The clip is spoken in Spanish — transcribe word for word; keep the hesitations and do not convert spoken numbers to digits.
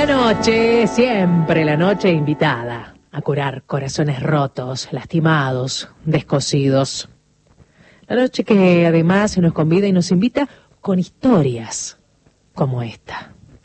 La noche, siempre la noche invitada a curar corazones rotos, lastimados, descosidos. La noche que además nos convida y nos invita con historias como esta.